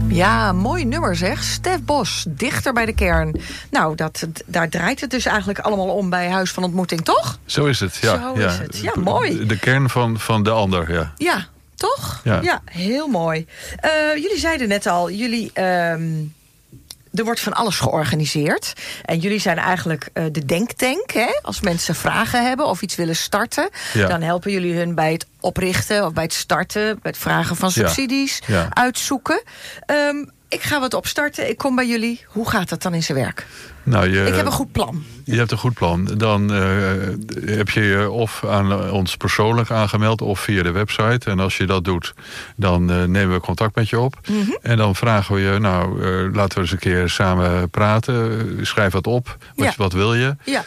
Ja, mooi nummer zeg. Stef Bos, dichter bij de kern. Nou, daar draait het dus eigenlijk allemaal om bij Huis van Ontmoeting, toch? Zo is het, ja. Zo is het. Ja, mooi. De kern van de ander, ja. Ja, toch? Ja, heel mooi. Jullie zeiden net al, er wordt van alles georganiseerd. En jullie zijn eigenlijk de denktank. Hè? Als mensen vragen hebben of iets willen starten... dan helpen jullie hun bij het oprichten of bij het starten... bij het vragen van subsidies, uitzoeken. Ik ga wat opstarten, ik kom bij jullie. Hoe gaat dat dan in zijn werk? Nou, ik heb een goed plan. Je hebt een goed plan. Dan heb je je of aan ons persoonlijk aangemeld... of via de website. En als je dat doet, dan nemen we contact met je op. Mm-hmm. En dan vragen we je... laten we eens een keer samen praten. Schrijf wat op. Wat wil je? Ja.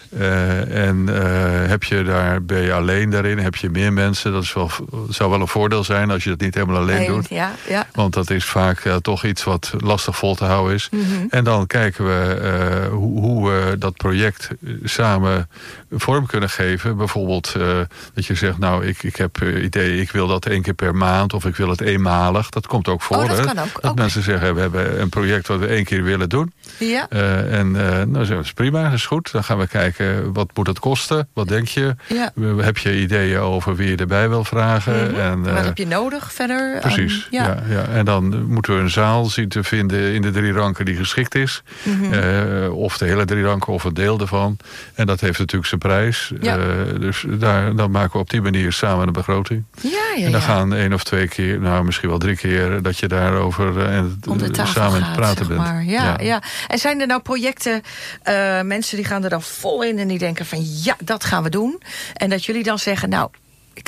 Ben je alleen daarin? Heb je meer mensen? Dat zou wel een voordeel zijn als je dat niet helemaal alleen doet. Ja. Want dat is vaak toch iets wat lastig vol te houden is. Mm-hmm. En dan kijken we... hoe we dat project samen vorm kunnen geven. Bijvoorbeeld dat je zegt, ik heb idee, ik wil dat 1 keer per maand of ik wil het eenmalig. Dat komt ook voor. Dat kan ook. Dat mensen zeggen, we hebben een project wat we 1 keer willen doen. Ja. Dat is prima, dat is goed. Dan gaan we kijken, wat moet het kosten? Wat denk je? Ja. Heb je ideeën over wie je erbij wil vragen? Mm-hmm. En wat heb je nodig verder? Precies, ja. En dan moeten we een zaal zien te vinden in de 3 ranken die geschikt is. Mm-hmm. Of de hele 3 ranken of een deel ervan. En dat heeft natuurlijk zijn prijs. Ja. Dus dan maken we op die manier samen een begroting. Ja, en dan gaan 1 of 2 keer, misschien wel 3 keer... dat je daarover samen aan het praten bent. Ja. En zijn er nou projecten, mensen die gaan er dan vol in... en die denken van dat gaan we doen. En dat jullie dan zeggen,